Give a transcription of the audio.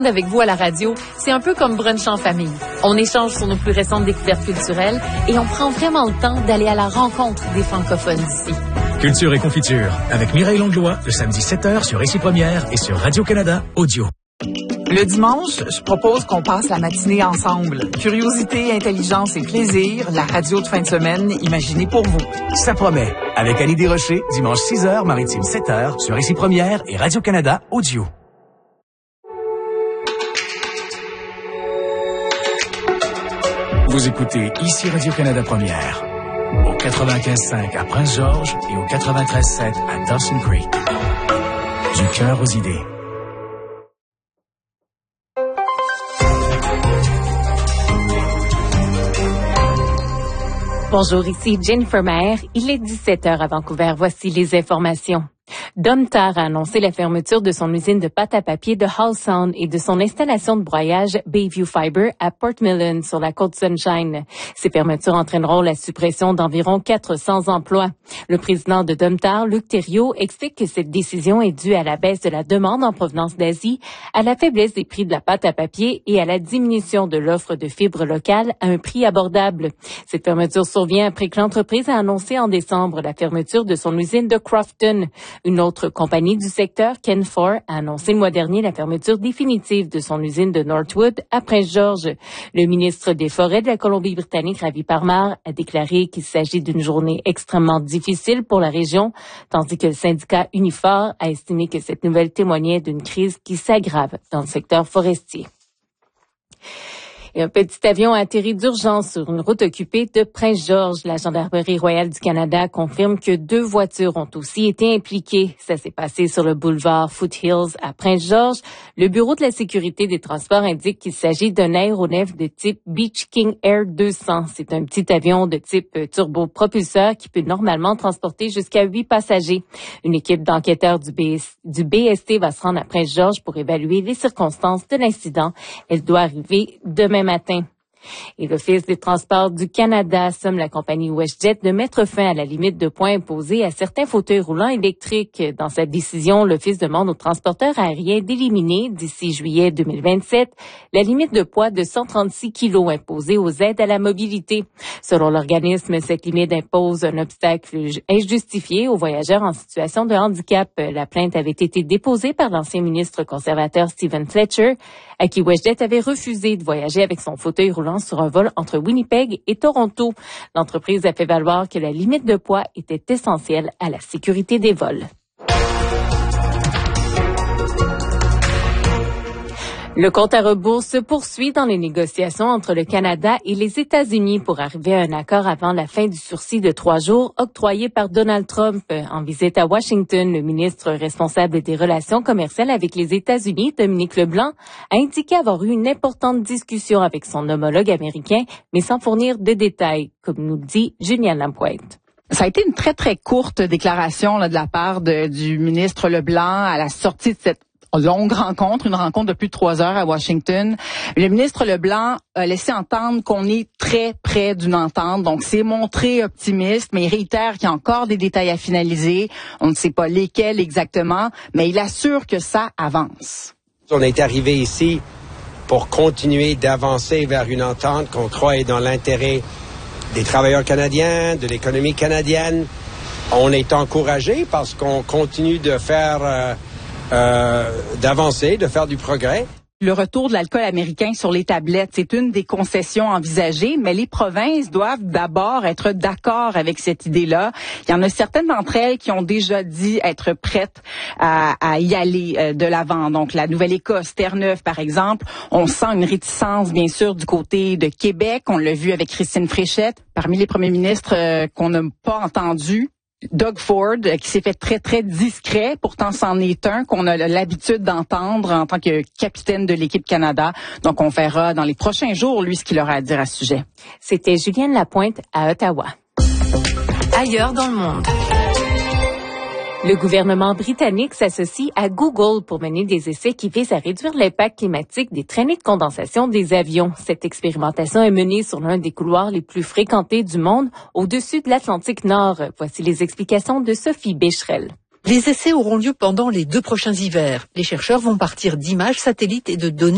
Avec vous à la radio, c'est un peu comme brunch en famille. On échange sur nos plus récentes découvertes culturelles et on prend vraiment le temps d'aller à la rencontre des francophones d'ici. Culture et confiture avec Mireille Langlois, le samedi 7h sur Récit Première et sur Radio-Canada Audio. Le dimanche, je propose qu'on passe la matinée ensemble. Curiosité, intelligence et plaisir, la radio de fin de semaine imaginée pour vous. Ça promet. Avec Annie Desrochers, dimanche 6h, maritime 7h sur Récit Première et Radio-Canada Audio. Vous écoutez ici Radio-Canada Première, au 95.5 à Prince-Georges et au 93.7 à Dawson Creek. Du cœur aux idées. Bonjour, ici Jennifer Maher. Il est 17h à Vancouver. Voici les informations. Domtar a annoncé la fermeture de son usine de pâte à papier de Hull Sound et de son installation de broyage Bayview Fiber à Port Millen sur la côte Sunshine. Ces fermetures entraîneront la suppression d'environ 400 emplois. Le président de Domtar, Luc Thériault, explique que cette décision est due à la baisse de la demande en provenance d'Asie, à la faiblesse des prix de la pâte à papier et à la diminution de l'offre de fibres locales à un prix abordable. Cette fermeture survient après que l'entreprise a annoncé en décembre la fermeture de son usine de Crofton. Une autre compagnie du secteur, Canfor, a annoncé le mois dernier la fermeture définitive de son usine de Northwood à Prince-Georges. Le ministre des Forêts de la Colombie-Britannique, Ravi Parmar, a déclaré qu'il s'agit d'une journée extrêmement difficile pour la région, tandis que le syndicat Unifor a estimé que cette nouvelle témoignait d'une crise qui s'aggrave dans le secteur forestier. Et un petit avion a atterri d'urgence sur une route occupée de Prince-Georges. La Gendarmerie royale du Canada confirme que 2 voitures ont aussi été impliquées. Ça s'est passé sur le boulevard Foothills à Prince-Georges. Le Bureau de la sécurité des transports indique qu'il s'agit d'un aéronef de type Beech King Air 200. C'est un petit avion de type turbopropulseur qui peut normalement transporter jusqu'à 8 passagers. Une équipe d'enquêteurs du BST va se rendre à Prince-Georges pour évaluer les circonstances de l'incident. Elle doit arriver demain matin. Et l'Office des transports du Canada somme la compagnie WestJet de mettre fin à la limite de points imposée à certains fauteuils roulants électriques. Dans sa décision, l'Office demande aux transporteurs aériens d'éliminer, d'ici juillet 2027, la limite de poids de 136 kilos imposée aux aides à la mobilité. Selon l'organisme, cette limite impose un obstacle injustifié aux voyageurs en situation de handicap. La plainte avait été déposée par l'ancien ministre conservateur Stephen Fletcher, à qui WestJet avait refusé de voyager avec son fauteuil roulant sur un vol entre Winnipeg et Toronto. L'entreprise a fait valoir que la limite de poids était essentielle à la sécurité des vols. Le compte à rebours se poursuit dans les négociations entre le Canada et les États-Unis pour arriver à un accord avant la fin du sursis de 3 jours octroyé par Donald Trump. En visite à Washington, le ministre responsable des relations commerciales avec les États-Unis, Dominique Leblanc, a indiqué avoir eu une importante discussion avec son homologue américain, mais sans fournir de détails, comme nous le dit Juliane Lampointe. Ça a été une très, très courte déclaration de la part du ministre Leblanc à la sortie de cette longue rencontre, une rencontre de plus de 3 heures à Washington. Le ministre Leblanc a laissé entendre qu'on est très près d'une entente, donc c'est montré optimiste, mais il réitère qu'il y a encore des détails à finaliser. On ne sait pas lesquels exactement, mais il assure que ça avance. On est arrivé ici pour continuer d'avancer vers une entente qu'on croit est dans l'intérêt des travailleurs canadiens, de l'économie canadienne. On est encouragé parce qu'on continue de faire d'avancer, de faire du progrès. Le retour de l'alcool américain sur les tablettes, c'est une des concessions envisagées, mais les provinces doivent d'abord être d'accord avec cette idée-là. Il y en a certaines d'entre elles qui ont déjà dit être prêtes à y aller de l'avant. Donc, la Nouvelle-Écosse, Terre-Neuve, par exemple, on sent une réticence, bien sûr, du côté de Québec. On l'a vu avec Christine Fréchette. Parmi les premiers ministres qu'on n'a pas entendus, Doug Ford, qui s'est fait très, très discret, pourtant c'en est un qu'on a l'habitude d'entendre en tant que capitaine de l'équipe Canada. Donc, on verra dans les prochains jours, lui, ce qu'il aura à dire à ce sujet. C'était Juliane Lapointe à Ottawa. Ailleurs dans le monde. Le gouvernement britannique s'associe à Google pour mener des essais qui visent à réduire l'impact climatique des traînées de condensation des avions. Cette expérimentation est menée sur l'un des couloirs les plus fréquentés du monde, au-dessus de l'Atlantique Nord. Voici les explications de Sophie Becherel. Les essais auront lieu pendant les 2 prochains hivers. Les chercheurs vont partir d'images satellites et de données